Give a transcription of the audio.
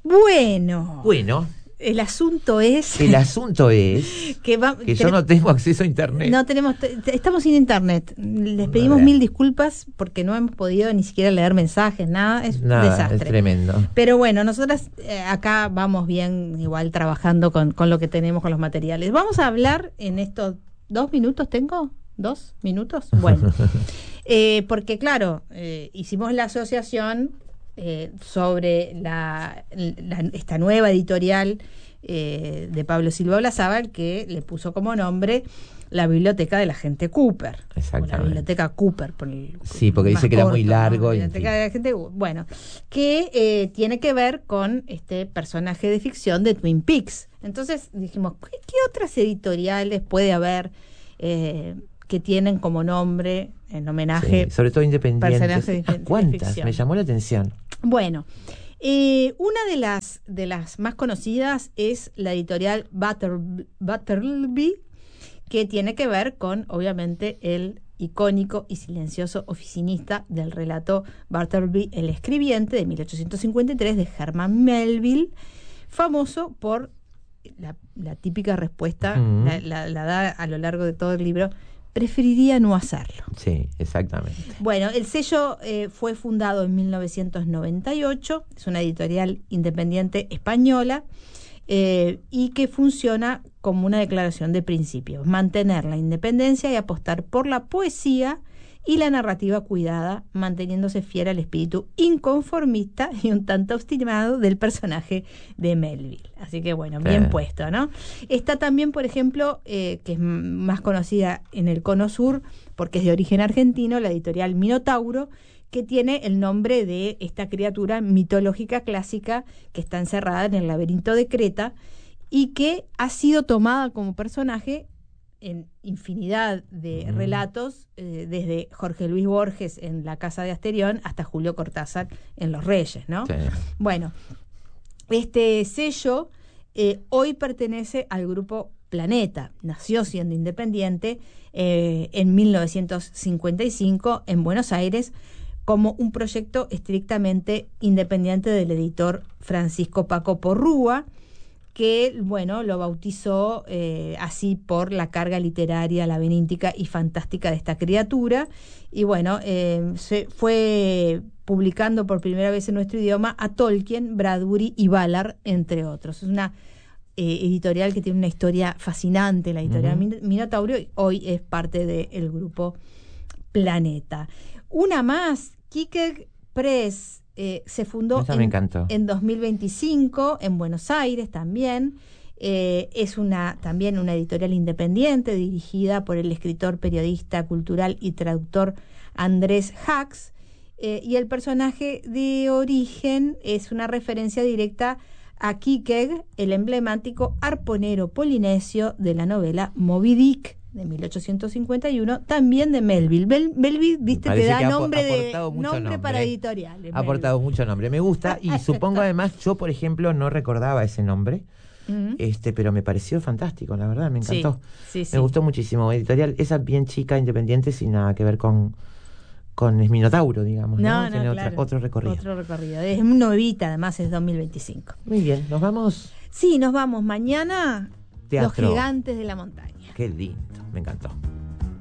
Bueno. Bueno. El asunto es que yo no tengo acceso a internet. No tenemos, estamos sin internet. Les pedimos mil disculpas porque no hemos podido ni siquiera leer mensajes, nada, es un desastre. Es tremendo. Pero bueno, nosotras acá vamos bien, igual trabajando con lo que tenemos, con los materiales. Vamos a hablar en estos 2 minutos, ¿tengo? 2 minutos, bueno. Porque claro, hicimos la asociación sobre esta nueva editorial de Pablo Silva Olazábal, que le puso como nombre la Biblioteca de la Gente Cooper. Exactamente. La Biblioteca Cooper. Sí, porque dice que era muy largo. ¿No? Biblioteca de la Gente, bueno, que tiene que ver con este personaje de ficción de Twin Peaks. Entonces dijimos, ¿qué otras editoriales puede haber que tienen como nombre en homenaje, sí, sobre todo independientes? ¿Cuántas? De me llamó la atención. Bueno, una de las más conocidas es la editorial Butterby, que tiene que ver con, obviamente, el icónico y silencioso oficinista del relato Bartleby el Escribiente, de 1853, de Herman Melville, famoso por la típica respuesta, la da a lo largo de todo el libro: preferiría no hacerlo. Sí, exactamente. Bueno, el sello fue fundado en 1998, es una editorial independiente española, y que funciona como una declaración de principios: mantener la independencia y apostar por la poesía y la narrativa cuidada, manteniéndose fiel al espíritu inconformista y un tanto obstinado del personaje de Melville. Así que bueno, bien puesto, ¿no? Está también, por ejemplo, que es más conocida en el Cono Sur, porque es de origen argentino, la editorial Minotauro, que tiene el nombre de esta criatura mitológica clásica que está encerrada en el laberinto de Creta y que ha sido tomada como personaje en infinidad de relatos, desde Jorge Luis Borges en La Casa de Asterión hasta Julio Cortázar en Los Reyes, ¿no? Sí. Bueno, este sello hoy pertenece al grupo Planeta. Nació siendo independiente en 1955 en Buenos Aires, como un proyecto estrictamente independiente del editor Francisco Paco Porrúa, que, bueno, lo bautizó así por la carga literaria, laberíntica y fantástica de esta criatura. Y bueno, se fue publicando por primera vez en nuestro idioma a Tolkien, Bradbury y Ballard, entre otros. Es una editorial que tiene una historia fascinante, la editorial Minotauro, y hoy es parte del grupo Planeta. Una más, Kikek Press. Se fundó en 2025 en Buenos Aires también. Es también una editorial independiente dirigida por el escritor, periodista cultural y traductor Andrés Hax, y el personaje de origen es una referencia directa a Kikek, el emblemático arponero polinesio de la novela Moby Dick de 1851, también de Melville. Melville, viste, te da nombre para editoriales. Ha aportado mucho nombre. Me gusta, y supongo además, yo por ejemplo no recordaba ese nombre, pero me pareció fantástico, la verdad, me encantó. Sí. Me gustó muchísimo. Editorial, esa bien chica, independiente, sin nada que ver con Minotauro, digamos, ¿no? Tiene claro, otro recorrido. Otro recorrido. Es novita, además, es 2025. Muy bien, ¿nos vamos? Sí, nos vamos mañana. Teatro. Los Gigantes de la Montaña. Qué lindo, me encantó.